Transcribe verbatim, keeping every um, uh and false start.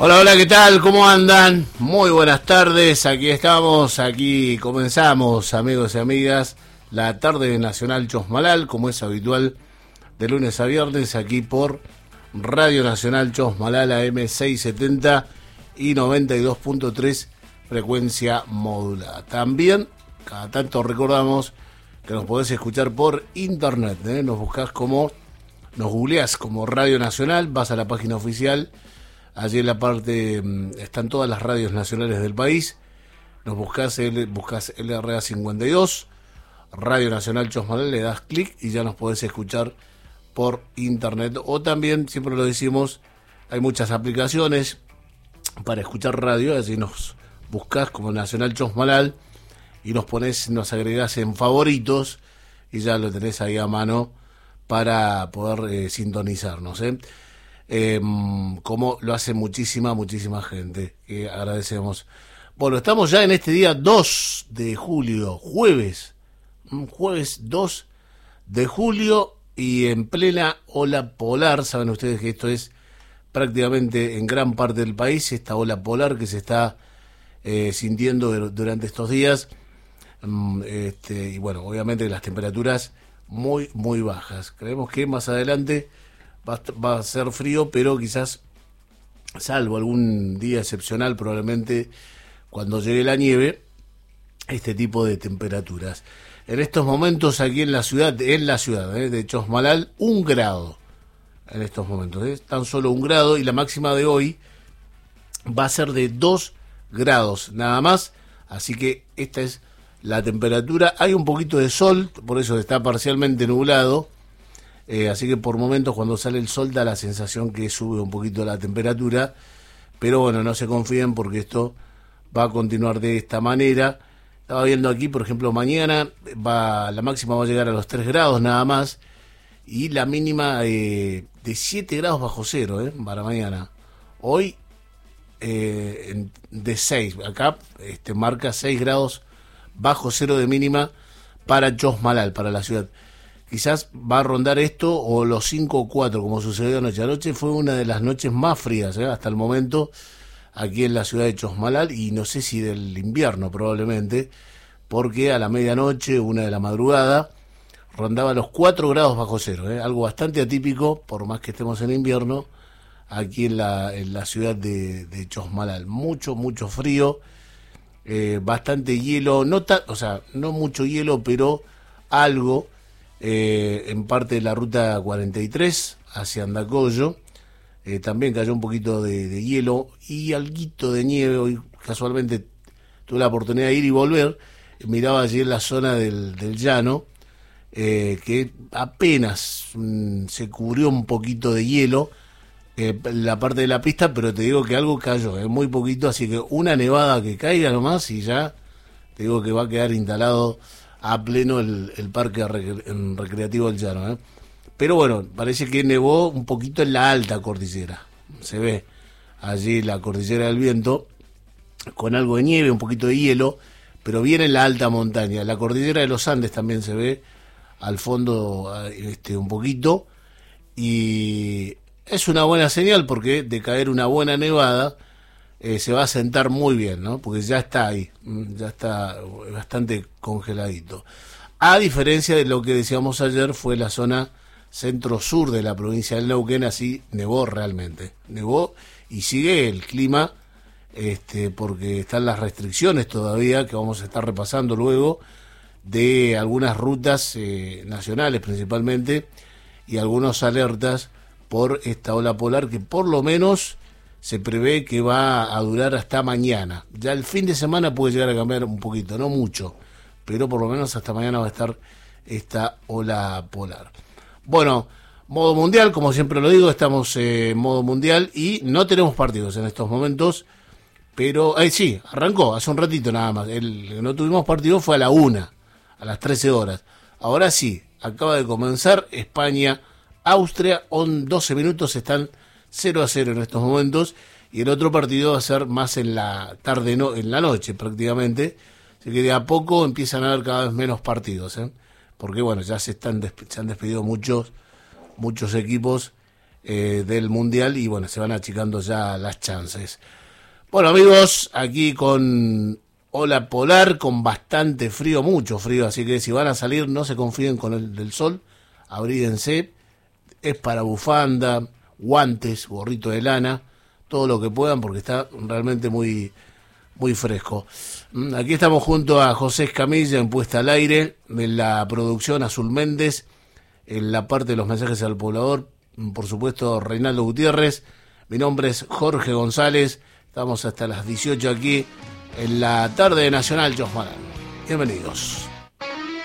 Hola, hola, ¿qué tal? ¿Cómo andan? Muy buenas tardes, aquí estamos, aquí comenzamos, amigos y amigas, la tarde nacional Chosmalal, como es habitual, de lunes a viernes, aquí por Radio Nacional Chosmalal, A M seiscientos setenta y noventa y dos punto tres, frecuencia modulada. También, cada tanto recordamos que nos podés escuchar por internet, ¿eh? Nos buscás como, nos googleás como Radio Nacional, vas a la página oficial. Allí en la parte están todas las radios nacionales del país. Nos buscás, el, buscás L R A cincuenta y dos, Radio Nacional Chosmalal, le das clic y ya nos podés escuchar por internet. O también, siempre lo decimos, hay muchas aplicaciones para escuchar radio. Allí nos buscás como Nacional Chosmalal y nos ponés, nos agregás en favoritos y ya lo tenés ahí a mano para poder eh, sintonizarnos, ¿eh? Eh, como lo hace muchísima, muchísima gente, que agradecemos. Bueno, estamos ya en este día dos de julio, jueves, jueves dos de julio, y en plena ola polar. Saben ustedes que esto es prácticamente en gran parte del país, esta ola polar que se está eh, sintiendo durante estos días, este, y bueno, obviamente las temperaturas muy, muy bajas. Creemos que más adelante Va, va a ser frío, pero quizás, salvo algún día excepcional, probablemente cuando llegue la nieve, este tipo de temperaturas. En estos momentos aquí en la ciudad, en la ciudad ¿eh? de Chosmalal, un grado. En estos momentos, ¿eh? tan solo un grado, y la máxima de hoy va a ser de dos grados, nada más. Así que esta es la temperatura. Hay un poquito de sol, por eso está parcialmente nublado. Eh, así que por momentos cuando sale el sol da la sensación que sube un poquito la temperatura, pero bueno, no se confíen porque esto va a continuar de esta manera. Estaba viendo aquí, por ejemplo, mañana va la máxima va a llegar a los tres grados nada más, y la mínima eh, de siete grados bajo cero eh, para mañana. Hoy eh, en, de seis, acá este, marca seis grados bajo cero de mínima para Chosmalal, para la ciudad. Quizás va a rondar esto o los cinco o cuatro, como sucedió anoche. Anoche fue una de las noches más frías ¿eh? hasta el momento aquí en la ciudad de Chosmalal, y no sé si del invierno probablemente, porque a la medianoche, una de la madrugada, rondaba los cuatro grados bajo cero, ¿eh? algo bastante atípico, por más que estemos en invierno, aquí en la, en la ciudad de, de Chosmalal. Mucho, mucho frío, eh, bastante hielo, no ta, o sea, no mucho hielo, pero algo. Eh, en parte de la ruta cuarenta y tres hacia Andacollo eh, también cayó un poquito de, de hielo y alguito de nieve. Hoy casualmente tuve la oportunidad de ir y volver, miraba allí en la zona del, del llano eh, que apenas mmm, se cubrió un poquito de hielo eh, la parte de la pista, pero te digo que algo cayó, eh, muy poquito, así que una nevada que caiga nomás y ya te digo que va a quedar instalado a pleno el, el parque recre, recreativo del Llano, ¿eh? Pero bueno, parece que nevó un poquito en la alta cordillera. Se ve allí la cordillera del Viento, con algo de nieve, un poquito de hielo, pero bien en la alta montaña. La cordillera de los Andes también se ve al fondo este, un poquito, y es una buena señal porque de caer una buena nevada, Eh, se va a sentar muy bien, ¿no? Porque ya está ahí, ya está bastante congeladito. A diferencia de lo que decíamos ayer, fue la zona centro-sur de la provincia del Neuquén, así nevó realmente. Nevó y sigue el clima, este, porque están las restricciones todavía, que vamos a estar repasando luego, de algunas rutas eh, nacionales principalmente, y algunas alertas por esta ola polar que por lo menos se prevé que va a durar hasta mañana. Ya el fin de semana puede llegar a cambiar un poquito, no mucho, pero por lo menos hasta mañana va a estar esta ola polar. Bueno, modo mundial, como siempre lo digo, estamos en modo mundial y no tenemos partidos en estos momentos, pero eh, sí, arrancó hace un ratito nada más. El que no tuvimos partido fue a la una, a las trece horas. Ahora sí, acaba de comenzar España, Austria, en doce minutos están cero a cero en estos momentos, y el otro partido va a ser más en la tarde, no, en la noche prácticamente, así que de a poco empiezan a haber cada vez menos partidos, ¿eh? porque bueno, ya se están se han despedido muchos muchos equipos eh, del Mundial y bueno, se van achicando ya las chances. Bueno amigos, aquí con ola polar, con bastante frío, mucho frío, así que si van a salir no se confíen con el del sol, abríguense, es para bufanda, guantes, gorrito de lana, todo lo que puedan porque está realmente muy, muy fresco. Aquí estamos junto a José Escamilla en Puesta al Aire, en la producción Azul Méndez, en la parte de los mensajes al poblador, por supuesto Reinaldo Gutiérrez, mi nombre es Jorge González, estamos hasta las dieciocho aquí en la tarde de Nacional Jos Malal. Bienvenidos.